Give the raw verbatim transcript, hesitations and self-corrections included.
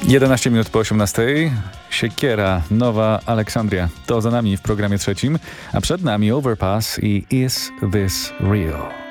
jedenaście minut po osiemnastej. Siekiera, Nowa Aleksandria. To za nami w programie trzecim, a przed nami Overpass i Is This Real?